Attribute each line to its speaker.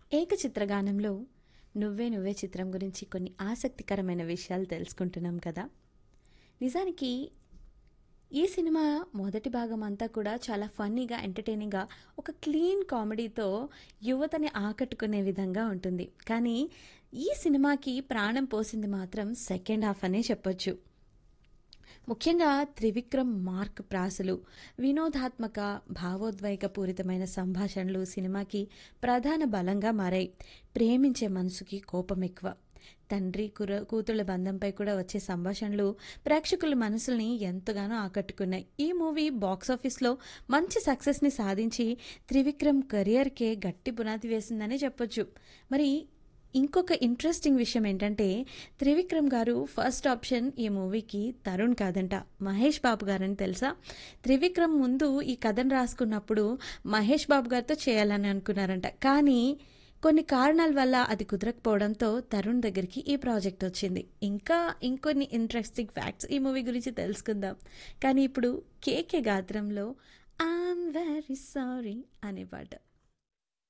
Speaker 1: ఏకచిత్రగానంలో 'నువ్వే నువ్వే' చిత్రం గురించి కొన్ని ఆసక్తికరమైన విషయాలు తెలుసుకుంటున్నాం కదా! నిజానికి ఈ సినిమా మొదటి భాగం అంతా కూడా చాలా ఫన్నీగా, ఎంటర్‌టైనింగ్‌గా ఒక క్లీన్ కామెడీతో యువతని ఆకట్టుకునే విధంగా ఉంటుంది. కానీ ఈ సినిమాకి ప్రాణం పోసింది మాత్రం సెకండ్ హాఫ్ అనే చెప్పొచ్చు. ముఖ్యంగా త్రివిక్రమ్ మార్క్ ప్రాసలు, వినోదాత్మక, భావోద్వేగపూరితమైన సంభాషణలు సినిమాకి ప్రధాన బలంగా మారాయి. ప్రేమించే మనసుకి కోపం ఎక్కువ. తండ్రి కూతుళ్ళ బంధంపై కూడా వచ్చే సంభాషణలు ప్రేక్షకుల మనసుల్ని ఎంతగానో ఆకట్టుకున్నాయి. ఈ మూవీ బాక్సాఫీస్లో మంచి సక్సెస్ని సాధించి త్రివిక్రమ్ కెరియర్కే గట్టి పునాది వేసిందనే చెప్పొచ్చు. మరి ఇంకొక ఇంట్రెస్టింగ్ విషయం ఏంటంటే త్రివిక్రమ్ గారు ఫస్ట్ ఆప్షన్ ఈ మూవీకి తరుణ్ కాదంట, మహేష్ బాబు గారని తెలుసా? త్రివిక్రమ్ ముందు ఈ కథను రాసుకున్నప్పుడు మహేష్ బాబు గారితో చేయాలని అనుకున్నారంట. కానీ కొన్ని కారణాల వల్ల అది కుదరకపోవడంతో తరుణ్ దగ్గరికి ఈ ప్రాజెక్ట్ వచ్చింది. ఇంకా ఇంకొన్ని ఇంట్రెస్టింగ్ ఫ్యాక్ట్స్ ఈ మూవీ గురించి తెలుసుకుందాం. కానీ ఇప్పుడు కేకే గాత్రంలో ఐఎమ్ వెరీ సారీ అనే పాట.